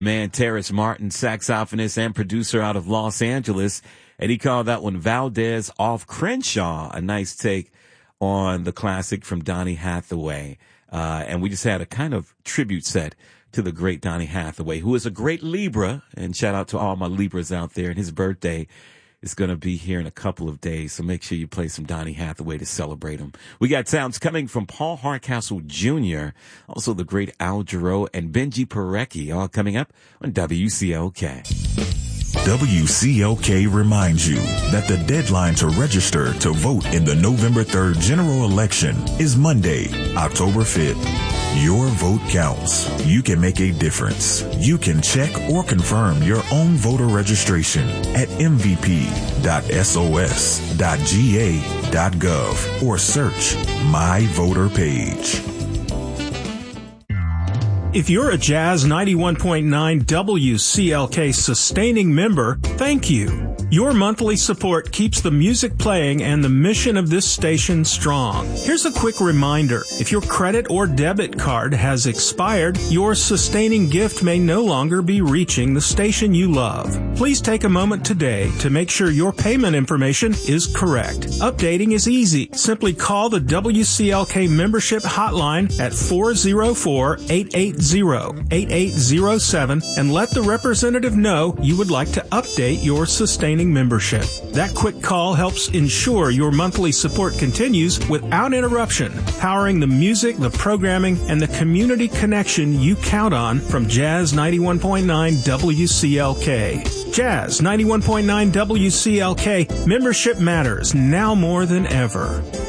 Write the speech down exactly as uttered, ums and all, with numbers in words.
Man, Terrace Martin, saxophonist and producer out of Los Angeles, and he called that one Valdez off Crenshaw, a nice take on the classic from Donny Hathaway. Uh, and we just had a kind of tribute set to the great Donny Hathaway, who is a great Libra, and shout out to all my Libras out there, and his birthday is going to be here in a couple of days, so make sure you play some Donny Hathaway to celebrate him. We got sounds coming from Paul Hardcastle Junior, also the great Al Jarreau and Benji Parecki, all coming up on W C L K. W C L K reminds you that the deadline to register to vote in the November third general election is Monday, October fifth. Your vote counts. You can make a difference. You can check or confirm your own voter registration at m v p dot s o s dot g a dot gov or search My Voter Page. If you're a Jazz ninety-one point nine W C L K sustaining member, thank you. Your monthly support keeps the music playing and the mission of this station strong. Here's a quick reminder. If your credit or debit card has expired, your sustaining gift may no longer be reaching the station you love. Please take a moment today to make sure your payment information is correct. Updating is easy. Simply call the W C L K membership hotline at four oh four, eight eight zero, eight eight zero seven and let the representative know you would like to update your sustaining membership. That quick call helps ensure your monthly support continues without interruption, powering the music, the programming, and the community connection you count on from Jazz ninety-one point nine W C L K. Jazz ninety-one point nine W C L K, membership matters now more than ever.